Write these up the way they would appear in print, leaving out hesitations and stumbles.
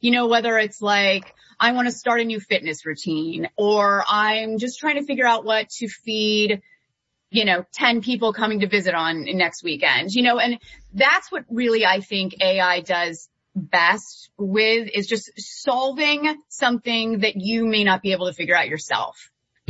whether it's like, I want to start a new fitness routine, or I'm just trying to figure out what to feed, 10 people coming to visit on next weekend, and that's what really I think AI does best with, is just solving something that you may not be able to figure out yourself.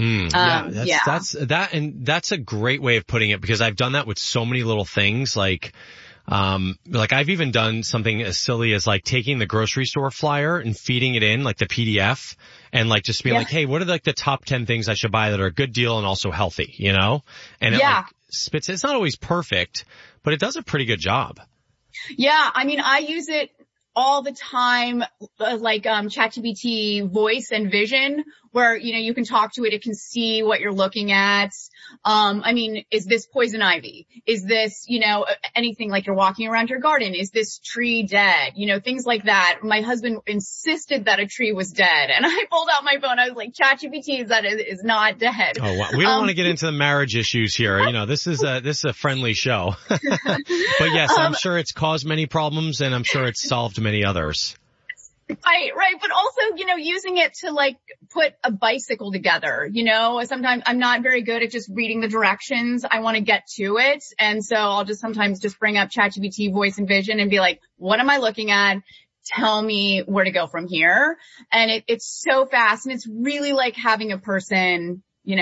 That's a great way of putting it, because I've done that with so many little things, like I've even done something as silly as like taking the grocery store flyer and feeding it in like the PDF and like just being like, hey, what are like the top 10 things I should buy that are a good deal and also healthy, and it like spits, it's not always perfect, but it does a pretty good job. Yeah. I mean, I use it all the time, like ChatGPT voice and vision, where, you can talk to it. It can see what you're looking at. I mean, is this poison ivy? Is this, anything like you're walking around your garden? Is this tree dead? Things like that. My husband insisted that a tree was dead, and I pulled out my phone. I was like, ChatGPT, that is not dead. Oh, wow. We don't want to get into the marriage issues here. This is a friendly show. But yes, I'm sure it's caused many problems, and I'm sure it's solved many others. Right. But also, using it to like put a bicycle together, sometimes I'm not very good at just reading the directions. I want to get to it. And so I'll just sometimes just bring up ChatGPT voice and vision and be like, what am I looking at? Tell me where to go from here. And it's so fast, and it's really like having a person,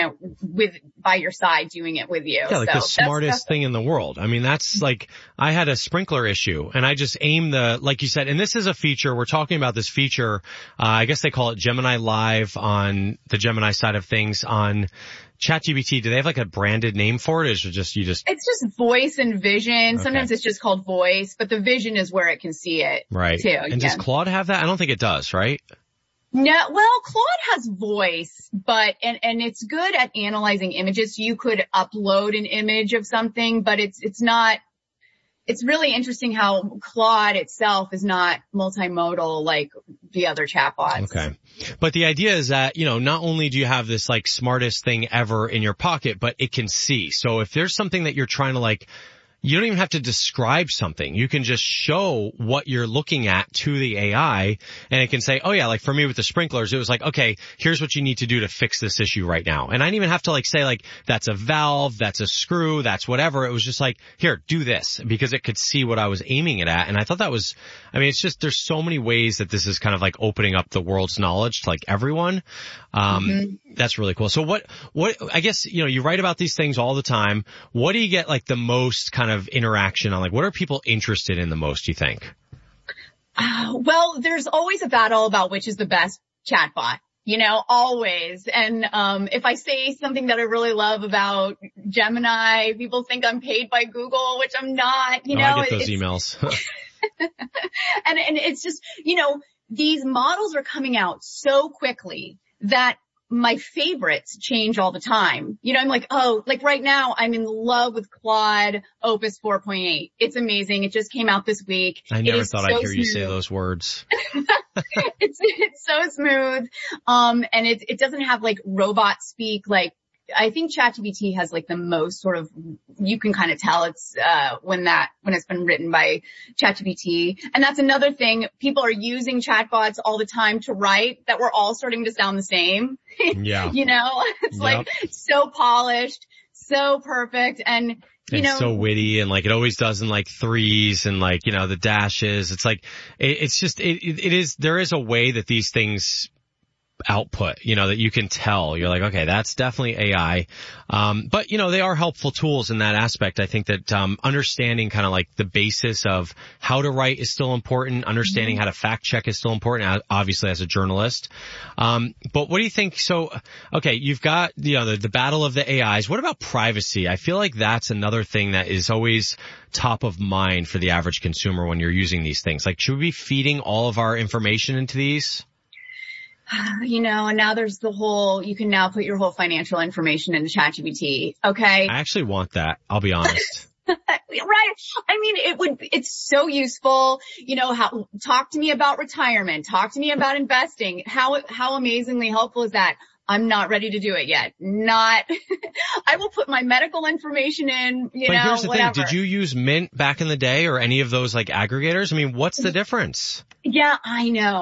by your side doing it with you. Yeah, like the smartest thing in the world. I mean, that's like, I had a sprinkler issue, and I just aimed like you said, and this is a feature, we're talking about this feature, I guess they call it Gemini Live on the Gemini side of things on ChatGPT. Do they have like a branded name for it? Or is it just, It's just voice and vision. Okay. Sometimes it's just called voice, but the vision is where it can see it. Right. Too. And does Claude have that? I don't think it does, right? No, well, Claude has voice, but, and it's good at analyzing images. So you could upload an image of something, but it's not, it's really interesting how Claude itself is not multimodal like the other chatbots. Okay. But the idea is that, not only do you have this like smartest thing ever in your pocket, but it can see. So if there's something that you're trying to like, you don't even have to describe something. You can just show what you're looking at to the AI, and it can say, oh yeah, like for me with the sprinklers, it was like, okay, here's what you need to do to fix this issue right now. And I didn't even have to like say like, that's a valve, that's a screw, that's whatever. It was just like, here, do this, because it could see what I was aiming it at. And I thought that was, it's just, there's so many ways that this is kind of like opening up the world's knowledge to like everyone. That's really cool. So what, I guess, you write about these things all the time. What do you get like the most kind of interaction on? Like, what are people interested in the most, you think? Well, there's always a battle about which is the best chatbot, always. And, if I say something that I really love about Gemini, people think I'm paid by Google, which I'm not, I get those emails. and it's just, these models are coming out so quickly that my favorites change all the time. I'm like, like right now I'm in love with Claude Opus 4.8. It's amazing. It just came out this week. I never thought I'd hear you say those words. It's so smooth. And it doesn't have like robot speak. Like, I think ChatGPT has like the most sort of, you can kind of tell it's, when it's been written by ChatGPT. And that's another thing. People are using chatbots all the time to write that we're all starting to sound the same. Yeah. It's like so polished, so perfect. And so witty, and like it always does in like threes and like, the dashes. It's like, it's just, there is a way that these things output, that you can tell. You're like, okay, that's definitely AI. But they are helpful tools in that aspect. I think that, understanding kind of like the basis of how to write is still important. Understanding how to fact check is still important, obviously as a journalist. But what do you think? So, okay, you've got, the battle of the AIs. What about privacy? I feel like that's another thing that is always top of mind for the average consumer when you're using these things. Like, should we be feeding all of our information into these? And now there's you can now put your whole financial information into ChatGPT. Okay. I actually want that. I'll be honest. Right. It's so useful. Talk to me about retirement. Talk to me about investing. How amazingly helpful is that? I'm not ready to do it yet. I will put my medical information in, but here's the whatever. thing. Did you use Mint back in the day or any of those like aggregators? What's the difference? Yeah, I know.